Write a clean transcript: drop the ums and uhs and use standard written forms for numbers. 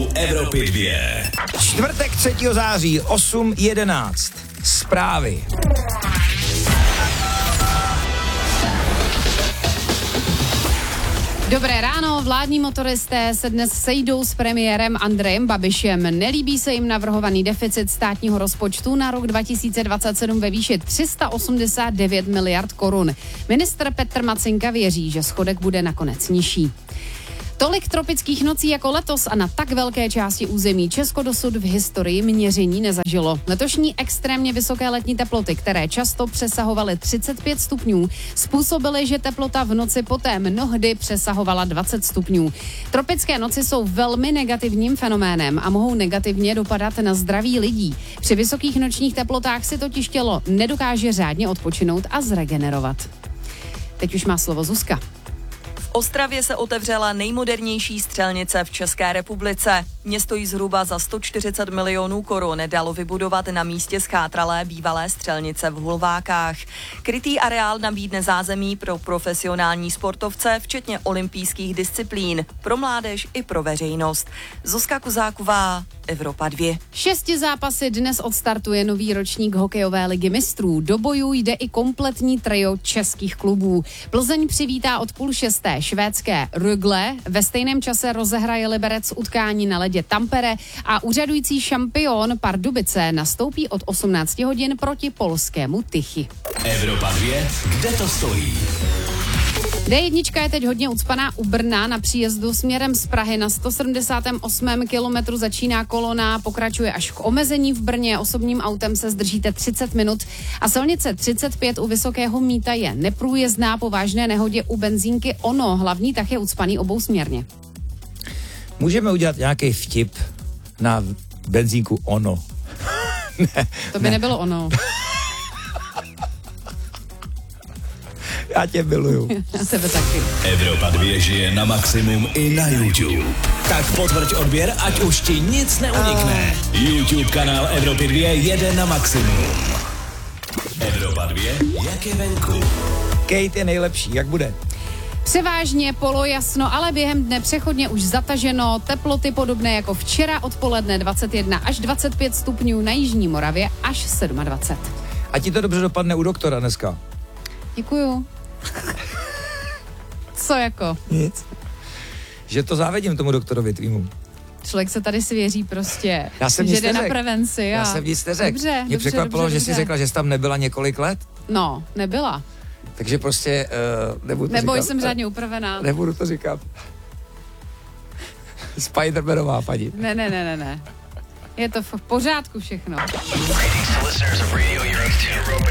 show Evropy 2. Čtvrtek 3. září, 8:11. Zprávy. Dobré ráno, vládní motoristé se dnes sejdou s premiérem Andrejem Babišem. Nelíbí se jim navrhovaný deficit státního rozpočtu na rok 2027 ve výši 389 miliard korun. Ministr Petr Macinka věří, že schodek bude nakonec nižší. Tolik tropických nocí jako letos a na tak velké části území Česko dosud v historii měření nezažilo. Letošní extrémně vysoké letní teploty, které často přesahovaly 35 stupňů, způsobily, že teplota v noci poté mnohdy přesahovala 20 stupňů. Tropické noci jsou velmi negativním fenoménem a mohou negativně dopadat na zdraví lidí. Při vysokých nočních teplotách si totiž tělo nedokáže řádně odpočinout a zregenerovat. Teď už má slovo Zuzka. V Ostravě se otevřela nejmodernější střelnice v České republice. Město ji zhruba za 140 milionů korun dalo vybudovat na místě schátralé bývalé střelnice v Hulvákách. Krytý areál nabídne zázemí pro profesionální sportovce, včetně olympijských disciplín, pro mládež i pro veřejnost. Zuzka Kuzáková, Evropa 2. 6 zápasy dnes odstartuje nový ročník hokejové ligy mistrů. Do bojů jde i kompletní trio českých klubů. Plzeň přivítá od 5:30 švédské Rögle, ve stejném čase rozehraje Liberec utkání na ledě Tampere a úřadující šampion Pardubice nastoupí od 18 hodin proti polskému Tychy. Evropa 2, kde to stojí? D1 je teď hodně ucpaná u Brna na příjezdu směrem z Prahy. Na 178. kilometru začíná kolona, pokračuje až k omezení v Brně. Osobním autem se zdržíte 30 minut a silnice 35 u Vysokého Mýta je neprůjezdná po vážné nehodě u benzínky Ono. Hlavní tah je ucpaný obousměrně. Můžeme udělat nějaký vtip na benzínku Ono? Ne, to by nebylo Ono. Já tě miluju. Já tebe taky. Evropa 2 žije na maximum i na YouTube. Tak potvrď odběr, ať už ti nic neunikne. YouTube kanál Evropy 2 jede na maximum. Evropa 2, jak je venku? Kate je nejlepší, jak bude? Převážně polojasno, ale během dne přechodně už zataženo. Teploty podobné jako včera odpoledne 21 až 25 stupňů, na jižní Moravě až 27. A ti to dobře dopadne u doktora dneska. Děkuju. Co jako? Nic. Že to závidím tomu doktorovi tvýmu. Člověk se tady svěří prostě, Já jsem že nic jde neřek. na prevenci. Já jsem nic neřekl. Dobře, Mě překvapilo, že jsi řekla, že jsi tam nebyla několik let. No, nebyla. Takže prostě nebudu to Nebo říkat. jsem řádně upravená. Nebudu to říkat. Spidermanová paní. Ne. Je to v pořádku všechno. Listeners of Radio Europe 2.